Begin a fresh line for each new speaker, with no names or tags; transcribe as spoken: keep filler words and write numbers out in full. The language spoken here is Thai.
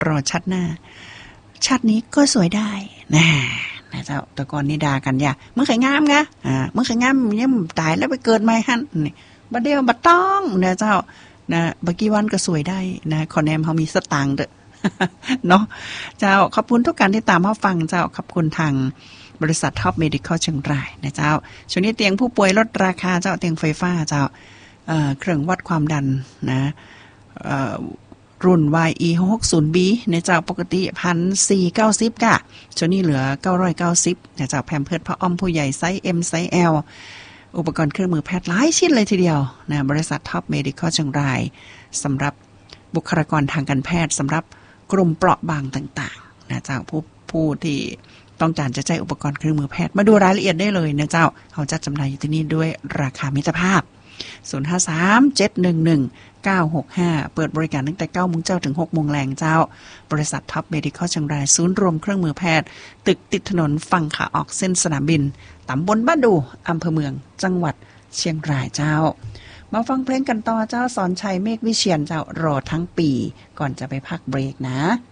รอชาติหน้าชาตินี้ก็สวยได้นะนะเจ้าแต่ก่อนนี่ด่ากันอย่ามึงเคยงามกะอ่ามึงเคยงามเนี่ยตายแล้วไปเกิดใหม่หั่นนี่บัดเดียวบัดต้องนะเจ้านะบักกี่วันก็สวยได้นะขอแนมเฮามีสตางค์เด้อเนาะเจ้าขอบคุณทุกการที่ตามรับฟังเจ้าขอบคุณทางบริษัทท็อปเมดิคอลเชียงรายนะเจ้าช่วงนี้เตียงผู้ป่วยลดราคาเจ้าเตียงไฟฟ้าเจ้าเอ่อเครื่องวัดความดันนะเอ่อรุ่น วาย อี หกหกศูนย์ บี เนี่ยเจ้าปกติ หนึ่งพันสี่ร้อยเก้าสิบ ค่ะช่วงนี้เหลือเก้าร้อยเก้าสิบเนี่ยเจ้าแพมเพิร์สผ้าอ้อมผู้ใหญ่ไซส์ M ไซส์ L อุปกรณ์เครื่องมือแพทย์หลายชิ้นเลยทีเดียวนะบริษัทท็อปเมดิคอลเชียงรายสำหรับบุคลากรทางการแพทย์สำหรับกลุ่มเปราะบางต่างๆนะเจ้าผู้ผู้ที่ต้องการจะใช้อุปกรณ์เครื่องมือแพทย์มาดูรายละเอียดได้เลยนะเจ้าเขาจัดจำหน่ายอยู่ที่นี่ด้วยราคามิตรภาพศูนย์ ห้า สาม เจ็ด หนึ่ง หนึ่ง เก้า หก ห้าเปิดบริการตั้งแต่ เก้าโมงเช้าถึง หกโมงแลงเจ้าบริษัทท็อปเมดิคอลเชียงรายศูนย์รวมเครื่องมือแพทย์ตึกติดถนนฝั่งขาออกเส้นสนามบินตำบลบ้านดูอำเภอเมืองจังหวัดเชียงรายเจ้ามาฟังเพลงกันต่อเจ้าสอนชัยเมฆวิเชียรเจ้ารอทั้งปีก่อนจะไปพักเบรกนะ